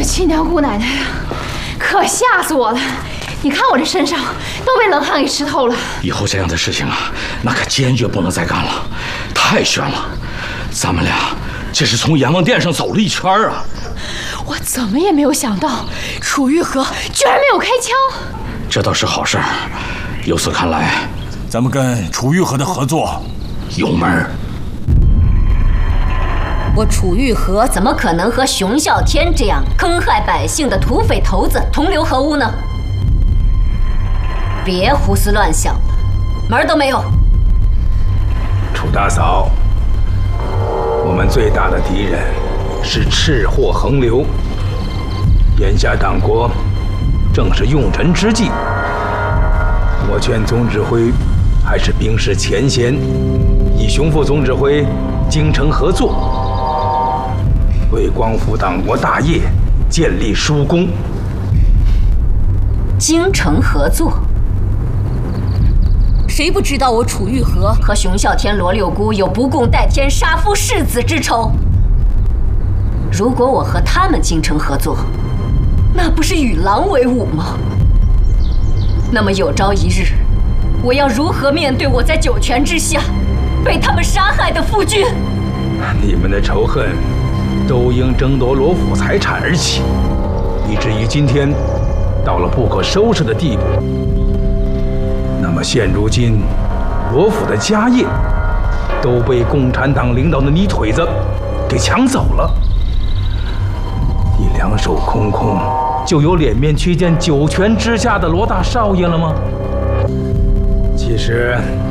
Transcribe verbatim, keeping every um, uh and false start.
的亲娘姑奶奶呀，可吓死我了！你看我这身上都被冷汗给湿透了。 以后这样的事情啊，那可坚决不能再干了，太悬了。咱们俩这是从阎王殿上走了一圈啊！ 我怎么也没有想到，楚玉和居然没有开枪。 这倒是好事儿。由此看来， 咱们跟楚玉和的合作有门儿。 我楚玉和怎么可能和熊啸天这样坑害百姓的土匪头子同流合污呢？别胡思乱想了，门儿都没有。 楚大嫂，我们最大的敌人是赤货横流，眼下党国正是用人之际，我劝总指挥还是冰释前嫌，与熊副总指挥精诚合作，为光复党国大业建立殊功。 精诚合作？谁不知道我楚玉和和熊啸天、罗六姑有不共戴天、杀夫弑子之仇？如果我和他们精诚合作，那不是与狼为伍吗？那么有朝一日，我要如何面对我在九泉之下被他们杀害的夫君？ 你们的仇恨都因争夺罗府财产而起，以至于今天到了不可收拾的地步。那么现如今，罗府的家业都被共产党领导的泥腿子给抢走了，你两手空空，就有脸面去见九泉之下的罗大少爷了吗？其实